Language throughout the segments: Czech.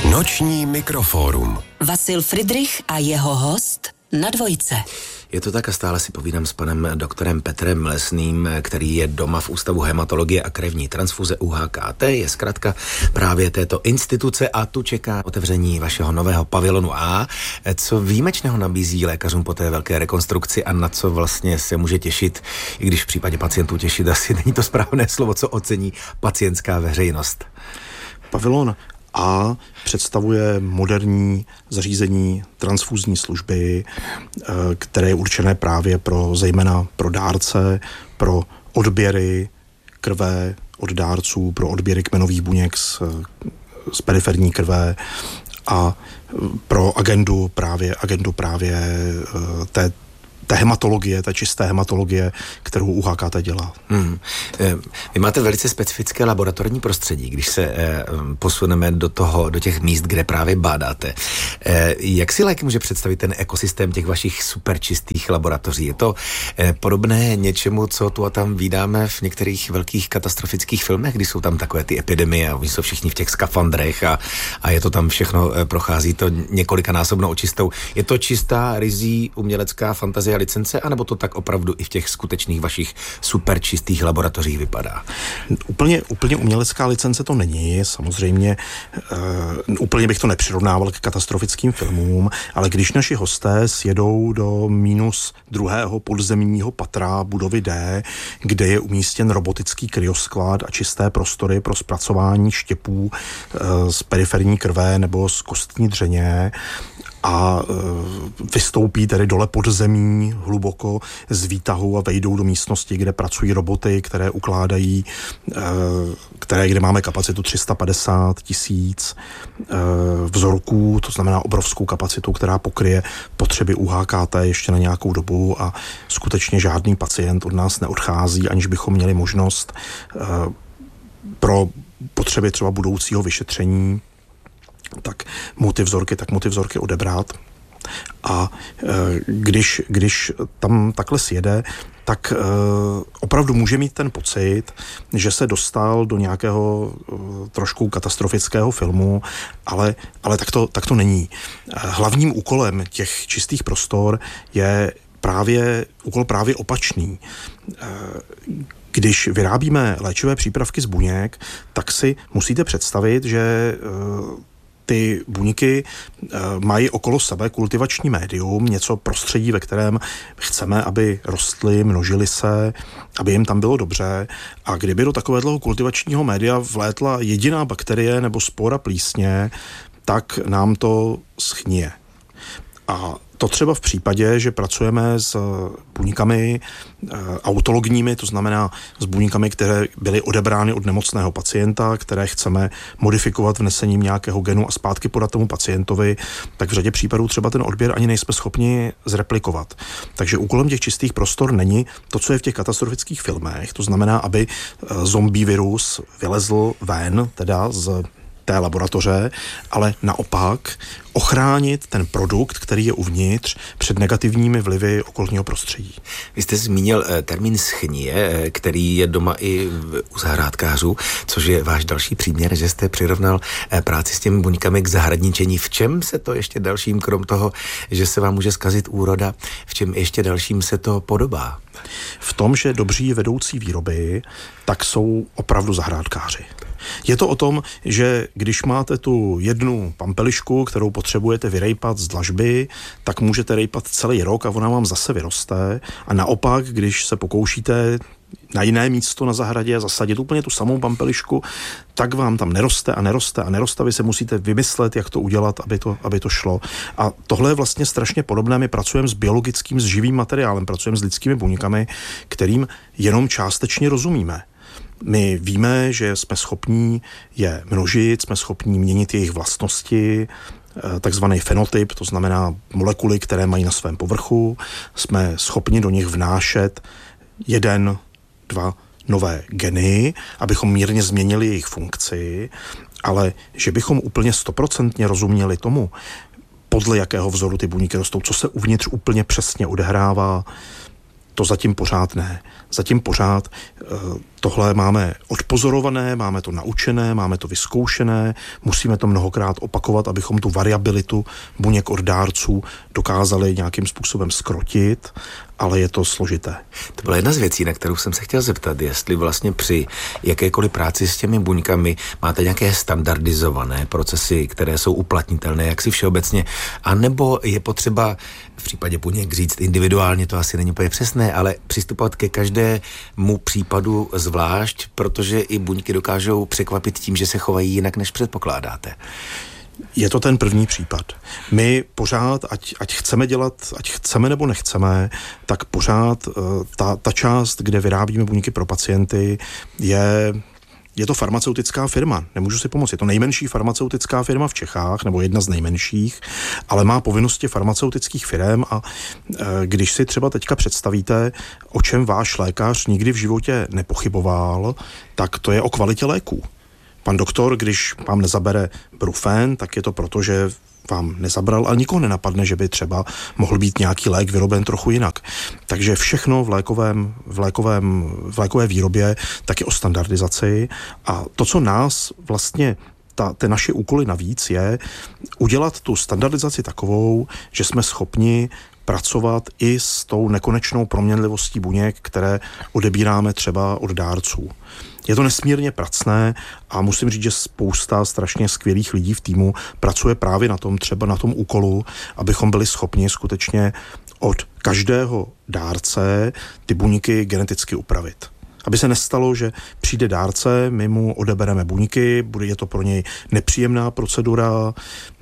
Noční mikrofórum. Vasil Fridrich a jeho host na Dvojce. Je to tak a stále si povídám s panem doktorem Petrem Lesným, který je doma v Ústavu hematologie a krevní transfuze UHKT, je zkrátka právě této instituce a tu čeká otevření vašeho nového pavilonu A. Co výjimečného nabízí lékařům po té velké rekonstrukci a na co vlastně se může těšit, i když v případě pacientů těšit asi není to správné slovo, co ocení pacientská veřejnost? Pavilon A představuje moderní zařízení transfuzní služby, které je určené právě zejména pro dárce, pro odběry krve od dárců, pro odběry kmenových buněk z periferní krve a pro agendu právě té hematologie, té čisté hematologie, kterou UHKT dělá. Vy máte velice specifické laboratorní prostředí, když se posuneme do těch míst, kde právě bádáte. Jak si léky může představit ten ekosystém těch vašich superčistých laboratoří? Je to podobné něčemu, co tu a tam vídáme v některých velkých katastrofických filmech, kdy jsou tam takové ty epidemie a oni jsou všichni v těch skafandrech a je to tam všechno, prochází to několikanásobnou očistou. Je to čistá, ryzí umělecká fantazie licence, anebo to tak opravdu i v těch skutečných vašich super čistých laboratořích vypadá? Úplně umělecká licence to není, samozřejmě úplně bych to nepřirovnával k katastrofickým filmům, ale když naši hosté sjedou do -2. podzemního patra budovy D, kde je umístěn robotický kryosklad a čisté prostory pro zpracování štěpů z periferní krve nebo z kostní dřeně, a vystoupí tedy dole pod zemí hluboko z výtahu a vejdou do místnosti, kde pracují roboty, které ukládají, kde máme kapacitu 350 000 vzorků, to znamená obrovskou kapacitu, která pokryje potřeby UHKT ještě na nějakou dobu a skutečně žádný pacient od nás neodchází, aniž bychom měli možnost pro potřeby třeba budoucího vyšetření tak mu ty vzorky odebrat. A když tam takhle sjede, tak opravdu může mít ten pocit, že se dostal do nějakého trošku katastrofického filmu, ale tak to není. Hlavním úkolem těch čistých prostor je úkol právě opačný. Když vyrábíme léčivé přípravky z buněk, tak si musíte představit, že ty buňky mají okolo sebe kultivační médium, něco prostředí, ve kterém chceme, aby rostly, množily se, aby jim tam bylo dobře. A kdyby do takového kultivačního média vlétla jediná bakterie nebo spora plísně, tak nám to schnije. A to třeba v případě, že pracujeme s buňkami autologními, to znamená s buňkami, které byly odebrány od nemocného pacienta, které chceme modifikovat vnesením nějakého genu a zpátky podat tomu pacientovi, tak v řadě případů třeba ten odběr ani nejsme schopni zreplikovat. Takže úkolem těch čistých prostor není to, co je v těch katastrofických filmech, to znamená, aby zombie virus vylezl ven, teda z té laboratoře, ale naopak ochránit ten produkt, který je uvnitř, před negativními vlivy okolního prostředí. Vy jste zmínil termín schnije, který je doma i u zahrádkářů, což je váš další příměr, že jste přirovnal práci s těmi buňkami k zahradničení. V čem se to ještě dalším, krom toho, že se vám může zkazit úroda, v čem ještě dalším se to podobá? V tom, že dobří vedoucí výroby, tak jsou opravdu zahrádkáři. Je to o tom, že když máte tu jednu pampelišku, kterou potřebujete vyrejpat z dlažby, tak můžete rejpat celý rok a ona vám zase vyroste. A naopak, když se pokoušíte na jiné místo na zahradě zasadit úplně tu samou pampelišku, tak vám tam neroste a neroste a neroste. Vy se musíte vymyslet, jak to udělat, aby to šlo. A tohle je vlastně strašně podobné. My pracujeme s biologickým, s živým materiálem, pracujeme s lidskými buňkami, kterým jenom částečně rozumíme. My víme, že jsme schopní je množit, jsme schopní měnit jejich vlastnosti, takzvaný fenotyp, to znamená molekuly, které mají na svém povrchu. Jsme schopni do nich vnášet 1, 2 nové geny, abychom mírně změnili jejich funkci, ale že bychom úplně 100% rozuměli tomu, podle jakého vzoru ty buňky rostou, co se uvnitř úplně přesně odehrává, To zatím pořád ne. Zatím pořád tohle máme odpozorované, máme to naučené, máme to vyzkoušené, musíme to mnohokrát opakovat, abychom tu variabilitu buněk od dárců dokázali nějakým způsobem zkrotit, ale je to složité. To byla jedna z věcí, na kterou jsem se chtěl zeptat, jestli vlastně při jakékoliv práci s těmi buňkami máte nějaké standardizované procesy, které jsou uplatnitelné jaksi všeobecně, anebo je potřeba v případě buněk říct individuálně, to asi není úplně přesné, ale přistupovat ke každému případu zvlášť, protože i buňky dokážou překvapit tím, že se chovají jinak, než předpokládáte. Je to ten první případ. My pořád, ať chceme dělat, ať chceme nebo nechceme, tak pořád ta část, kde vyrábíme buňky pro pacienty, je to farmaceutická firma. Nemůžu si pomoct. Je to nejmenší farmaceutická firma v Čechách, nebo jedna z nejmenších, ale má povinnosti farmaceutických firem a když si třeba teďka představíte, o čem váš lékař nikdy v životě nepochyboval, tak to je o kvalitě léků. Pan doktor, když vám nezabere Brufen, tak je to proto, že vám nezabral, ale nikoho nenapadne, že by třeba mohl být nějaký lék vyroben trochu jinak. Takže všechno v lékové výrobě tak je o standardizaci a to, co nás vlastně ty naše úkoly navíc je udělat tu standardizaci takovou, že jsme schopni pracovat i s tou nekonečnou proměnlivostí buněk, které odebíráme třeba od dárců. Je to nesmírně pracné a musím říct, že spousta strašně skvělých lidí v týmu pracuje právě na tom, třeba na tom úkolu, abychom byli schopni skutečně od každého dárce ty buňky geneticky upravit. Aby se nestalo, že přijde dárce, my mu odebereme buňky, je to pro něj nepříjemná procedura,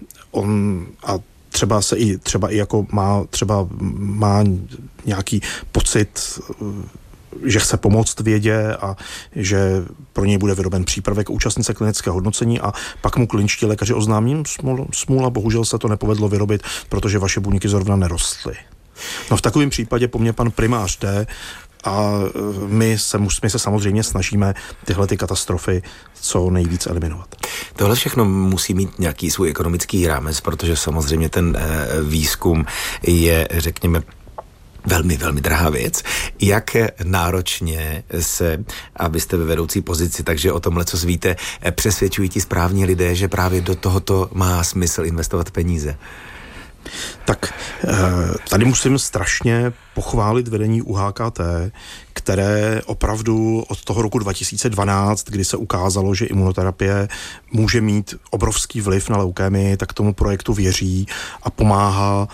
třeba i jako má nějaký pocit, že chce pomoct vědě a že pro něj bude vyroben přípravek účastnice klinického hodnocení a pak mu kliničtí lékaři oznámí, smůla, bohužel se to nepovedlo vyrobit, protože vaše buňky zrovna nerostly. No v takovém případě po mně pan primář jde a my se samozřejmě snažíme tyhle ty katastrofy co nejvíc eliminovat. Tohle všechno musí mít nějaký svůj ekonomický rámec, protože samozřejmě ten výzkum je, řekněme, velmi, velmi drahá věc. Jak náročně se, abyste ve vedoucí pozici, takže o tomhle, co víte, přesvědčují ti správní lidé, že právě do tohoto má smysl investovat peníze? Tak tady musím strašně pochválit vedení UHKT, které opravdu od toho roku 2012, kdy se ukázalo, že imunoterapie může mít obrovský vliv na leukémii, tak tomu projektu věří a pomáhá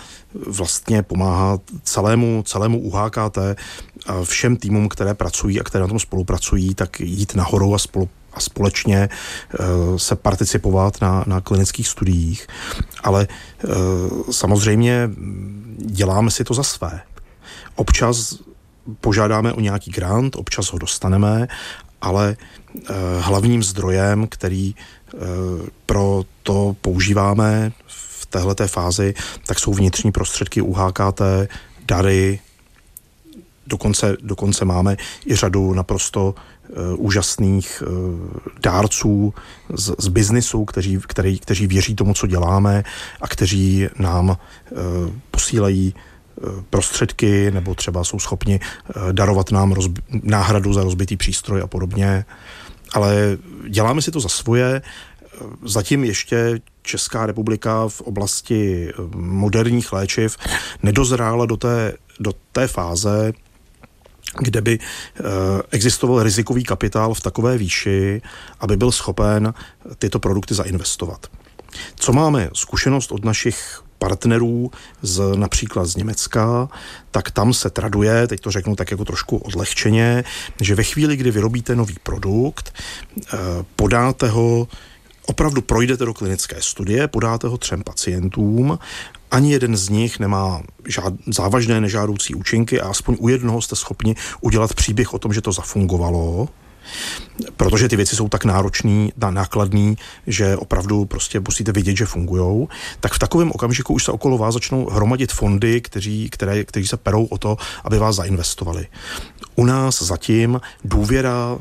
celému UHKT a všem týmům, které pracují a které na tom spolupracují, tak jít nahoru a společně se participovat na klinických studiích. Ale samozřejmě děláme si to za své. Občas požádáme o nějaký grant, občas ho dostaneme, ale hlavním zdrojem, který pro to používáme v téhleté fázi, tak jsou vnitřní prostředky UHKT, dary, dokonce máme i řadu naprosto úžasných dárců z biznisu, kteří věří tomu, co děláme a kteří nám posílají prostředky nebo třeba jsou schopni darovat nám náhradu za rozbitý přístroj a podobně. Ale děláme si to za svoje. Zatím ještě Česká republika v oblasti moderních léčiv nedozrála do té fáze, kde by existoval rizikový kapitál v takové výši, aby byl schopen tyto produkty zainvestovat. Co máme zkušenost od našich partnerů například z Německa, tak tam se traduje, teď to řeknu tak jako trošku odlehčeně, že ve chvíli, kdy vyrobíte nový produkt, podáte ho, opravdu projdete do klinické studie, podáte ho 3 pacientům, ani jeden z nich nemá závažné nežádoucí účinky a aspoň u jednoho jste schopni udělat příběh o tom, že to zafungovalo, protože ty věci jsou tak nákladný, že opravdu prostě musíte vidět, že fungujou, tak v takovém okamžiku už se okolo vás začnou hromadit fondy, kteří se perou o to, aby vás zainvestovali. U nás zatím důvěra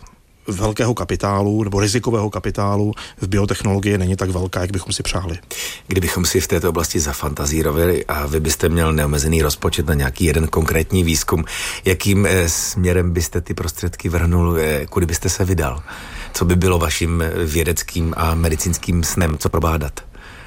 velkého kapitálu nebo rizikového kapitálu v biotechnologii není tak velká, jak bychom si přáli. Kdybychom si v této oblasti zafantazírovali a vy byste měl neomezený rozpočet na nějaký jeden konkrétní výzkum, jakým směrem byste ty prostředky vrhnul, kudy byste se vydal? Co by bylo vaším vědeckým a medicínským snem, co probádat?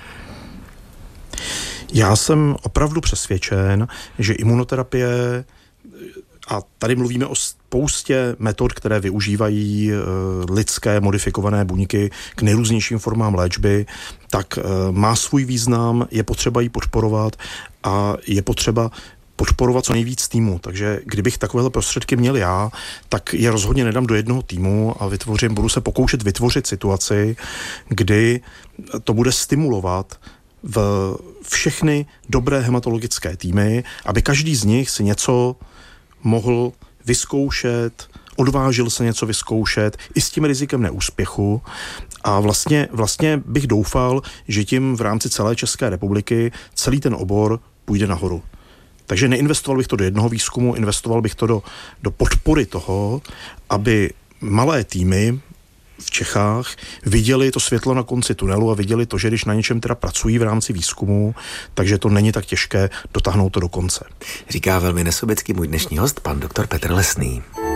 Já jsem opravdu přesvědčen, že imunoterapie, a tady mluvíme o spoustě metod, které využívají lidské modifikované buňky k nejrůznějším formám léčby, tak má svůj význam, je potřeba ji podporovat a je potřeba podporovat co nejvíc týmu. Takže kdybych takovéhle prostředky měl já, tak je rozhodně nedám do jednoho týmu a budu se pokoušet vytvořit situaci, kdy to bude stimulovat všechny dobré hematologické týmy, aby každý z nich si něco mohl vyzkoušet, odvážil se něco vyzkoušet i s tím rizikem neúspěchu a vlastně bych doufal, že tím v rámci celé České republiky celý ten obor půjde nahoru. Takže neinvestoval bych to do jednoho výzkumu, investoval bych to do podpory toho, aby malé týmy v Čechách viděli to světlo na konci tunelu a viděli to, že když na něčem teda pracují v rámci výzkumu, takže to není tak těžké dotáhnout to do konce. Říká velmi nesobecký můj dnešní host, pan doktor Petr Lesný.